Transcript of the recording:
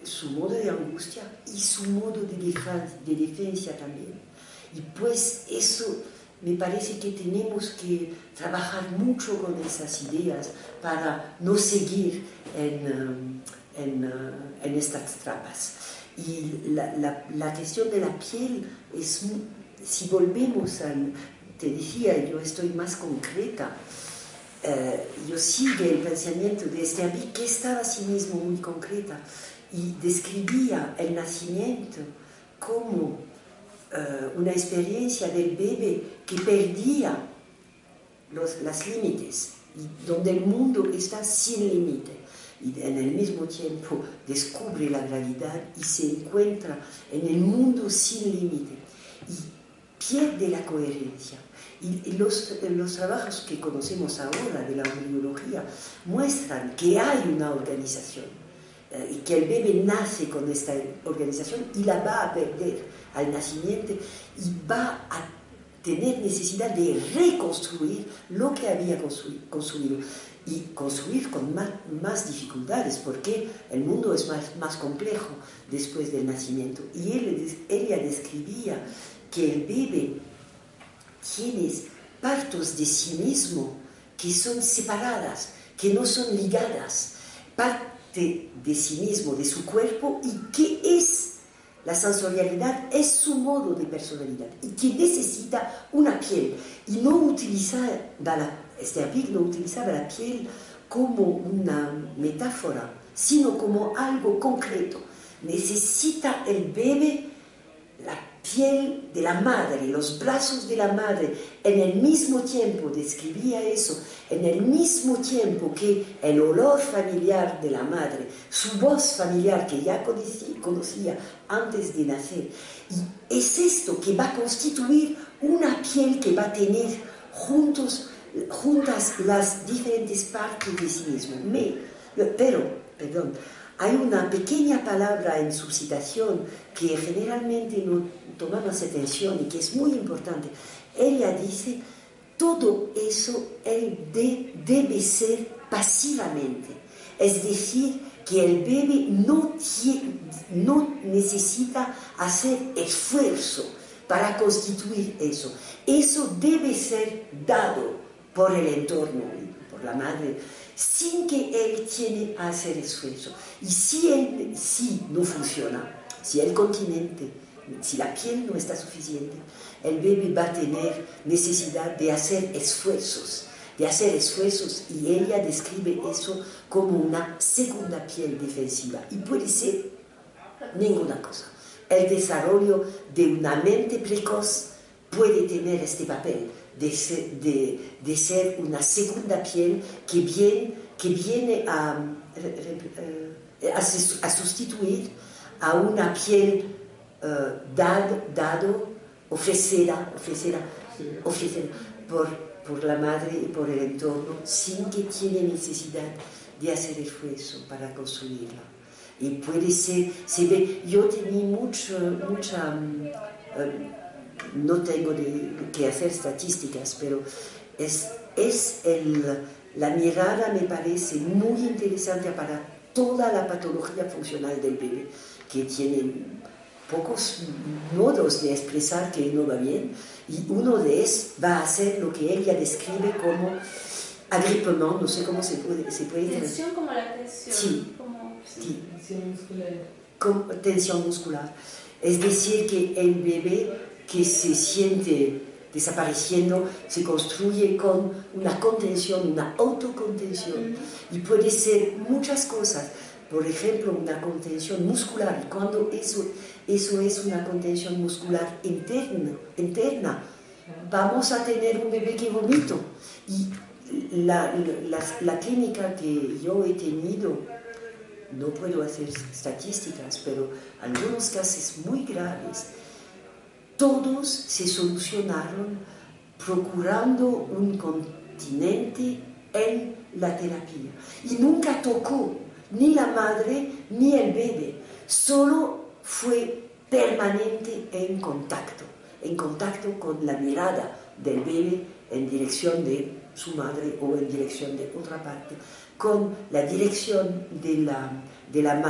su modo de angustia y su modo de defensa también. Y pues eso me parece que tenemos que trabajar mucho con esas ideas para no seguir en estas trampas. Y la cuestión de la piel es, si volvemos te decía, yo estoy más concreta, yo sigo el pensamiento de Sternberg, que estaba a sí mismo muy concreta y describía el nacimiento como una experiencia del bebé que perdía los límites, y donde el mundo está sin límite, y en el mismo tiempo descubre la gravedad y se encuentra en el mundo sin límite y pierde la coherencia. Y los trabajos que conocemos ahora de la embriología muestran que hay una organización y que el bebé nace con esta organización y la va a perder al nacimiento y va a tener necesidad de reconstruir lo que había construido y construir con más dificultades porque el mundo es más complejo después del nacimiento. Y ella describía que el bebé tiene partes de sí mismo que son separadas, que no son ligadas, parte de sí mismo, de su cuerpo, y que es la sensorialidad, es su modo de personalidad, y que necesita una piel. Y no utilizaba la piel como una metáfora, sino como algo concreto. Necesita el bebé la piel de la madre, los brazos de la madre, en el mismo tiempo, describía eso, en el mismo tiempo que el olor familiar de la madre, su voz familiar que ya conocía antes de nacer. Y es esto que va a constituir una piel que va a tener juntas las diferentes partes de sí mismo. Hay una pequeña palabra en su citación que generalmente no tomamos atención y que es muy importante. Ella dice, todo eso debe ser pasivamente. Es decir, que el bebé no necesita hacer esfuerzo para constituir eso. Eso debe ser dado por el entorno, por la madre, sin que él tiene que hacer esfuerzo. Y si no funciona, si el continente, si la piel no está suficiente, el bebé va a tener necesidad de hacer esfuerzos, y ella describe eso como una segunda piel defensiva. Y puede ser ninguna cosa. El desarrollo de una mente precoz puede tener este papel de ser una segunda piel que viene a sustituir a una piel ofrecida por la madre y por el entorno, sin que tiene necesidad de hacer esfuerzo para construirla. Y puede ser, yo tenía no tengo que hacer estadísticas, pero la mirada me parece muy interesante para toda la patología funcional del bebé, que tiene pocos modos de expresar que no va bien, y uno de ellos va a ser lo que ella describe como agrippement, no sé cómo se puede decir. Tensión como la tensión. Sí. Sí. Tensión muscular. Es decir, que el bebé que se siente desapareciendo se construye con una contención, una autocontención, y puede ser muchas cosas. Por ejemplo, una contención muscular, y cuando eso es una contención muscular interna, vamos a tener un bebé que vomita. Y la clínica que yo he tenido, no puedo hacer estadísticas, pero algunos casos muy graves, todos se solucionaron procurando un continente en la terapia. Y nunca tocó ni la madre ni el bebé, solo fue permanente en contacto con la mirada del bebé en dirección de su madre o en dirección de otra parte, con la dirección de la madre.